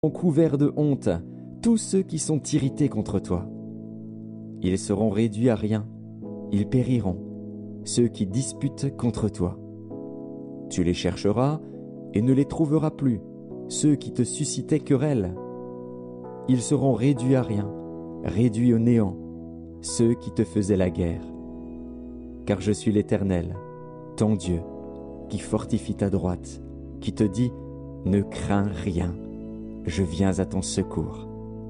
couverts de honte tous ceux qui sont irrités contre toi. Ils seront réduits à rien, ils périront, ceux qui disputent contre toi. Tu les chercheras et ne les trouveras plus, ceux qui te suscitaient querelle. Ils seront réduits à rien, réduits au néant, ceux qui te faisaient la guerre. Car je suis l'Éternel, ton Dieu, qui fortifie ta droite, qui te dit « Ne crains rien, je viens à ton secours. »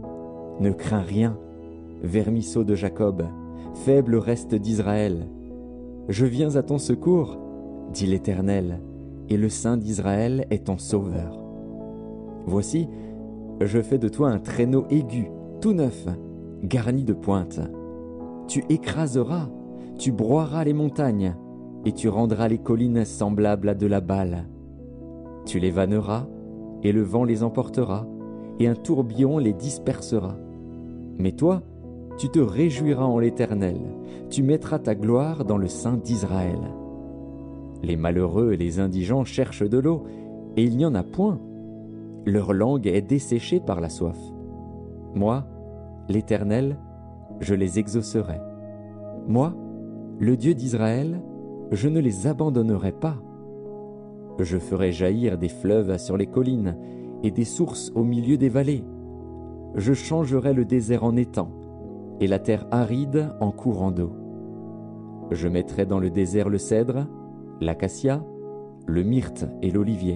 Ne crains rien, vermisseau de Jacob, faible reste d'Israël. Je viens à ton secours, dit l'Éternel, et le Saint d'Israël est ton sauveur. Voici, je fais de toi un traîneau aigu, tout neuf, garni de pointes. Tu écraseras, tu broieras les montagnes, et tu rendras les collines semblables à de la balle. Tu les vanneras, et le vent les emportera, et un tourbillon les dispersera. Mais toi, tu te réjouiras en l'Éternel, tu mettras ta gloire dans le Saint d'Israël. Les malheureux et les indigents cherchent de l'eau, et il n'y en a point. Leur langue est desséchée par la soif. Moi, l'Éternel, je les exaucerai. Moi, le Dieu d'Israël, je ne les abandonnerai pas. Je ferai jaillir des fleuves sur les collines et des sources au milieu des vallées. Je changerai le désert en étang et la terre aride en courant d'eau. Je mettrai dans le désert le cèdre, l'acacia, le myrte et l'olivier.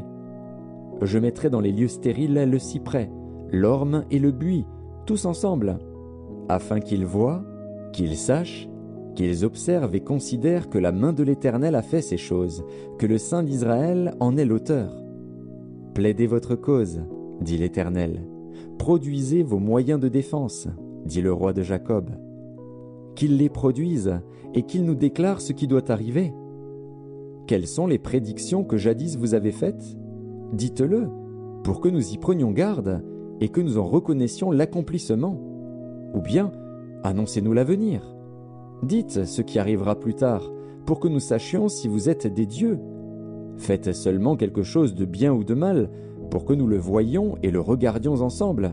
Je mettrai dans les lieux stériles le cyprès, l'orme et le buis, tous ensemble, afin qu'ils voient, qu'ils sachent, qu'ils observent et considèrent que la main de l'Éternel a fait ces choses, que le Saint d'Israël en est l'auteur. Plaidez votre cause, dit l'Éternel. Produisez vos moyens de défense, dit le roi de Jacob. Qu'il les produise et qu'il nous déclare ce qui doit arriver. Quelles sont les prédictions que jadis vous avez faites? Dites-le, pour que nous y prenions garde et que nous en reconnaissions l'accomplissement. Ou bien, annoncez-nous l'avenir. Dites ce qui arrivera plus tard, pour que nous sachions si vous êtes des dieux. Faites seulement quelque chose de bien ou de mal, pour que nous le voyions et le regardions ensemble.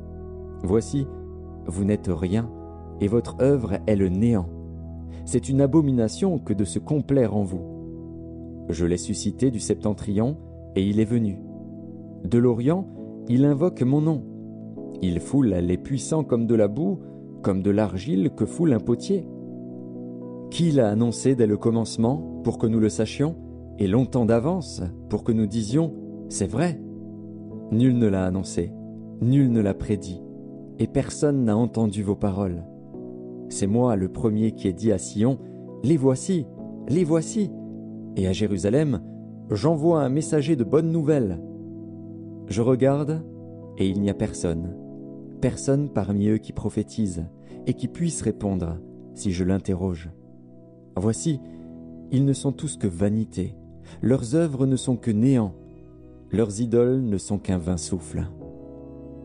Voici, vous n'êtes rien, et votre œuvre est le néant. C'est une abomination que de se complaire en vous. Je l'ai suscité du septentrion, et il est venu. De l'Orient, il invoque mon nom. Il foule les puissants comme de la boue, comme de l'argile que foule un potier. Qui l'a annoncé dès le commencement, pour que nous le sachions, et longtemps d'avance, pour que nous disions « C'est vrai ». Nul ne l'a annoncé, nul ne l'a prédit, et personne n'a entendu vos paroles. C'est moi le premier qui ai dit à Sion « Les voici, les voici !» Et à Jérusalem, j'envoie un messager de bonnes nouvelles. Je regarde, et il n'y a personne, personne parmi eux qui prophétise, et qui puisse répondre, si je l'interroge. Voici, ils ne sont tous que vanité, leurs œuvres ne sont que néant, leurs idoles ne sont qu'un vain souffle.